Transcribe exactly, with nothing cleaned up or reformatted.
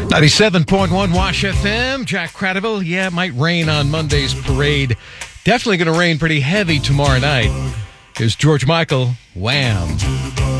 ninety-seven point one Wash F M. Jack Cradaville. Yeah, it might rain on Monday's parade. Definitely going to rain pretty heavy tomorrow night. Here's George Michael. Wham!